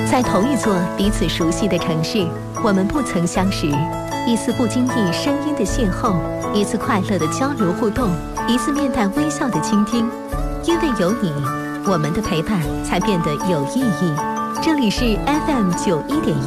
在同一座彼此熟悉的城市，我们不曾相识，一次不经意声音的邂逅，一次快乐的交流互动，一次面带微笑的倾听。因为有你，我们的陪伴才变得有意义。这里是FM91.1